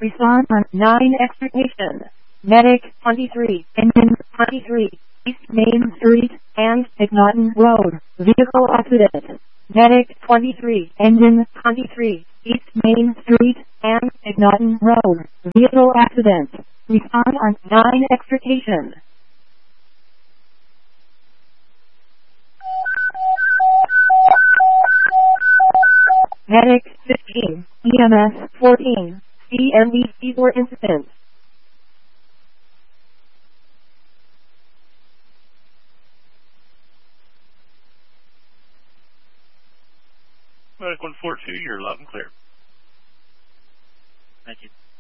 Respond on 9 extrication. Medic 23, engine 23, East Main Street and McNaughton Road, vehicle accident. Medic 23, engine 23, East Main Street and McNaughton Road, vehicle accident. Respond on 9 extrication. Medic 15, EMS 14, CMV for incident. Medic 142, you're loud and clear. Thank you.